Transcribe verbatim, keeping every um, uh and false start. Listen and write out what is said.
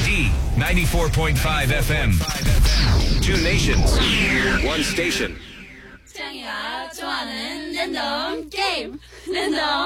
D ninety-four point five F M. Two nations, one station. 창이가 좋아하는 랜덤 게임 랜덤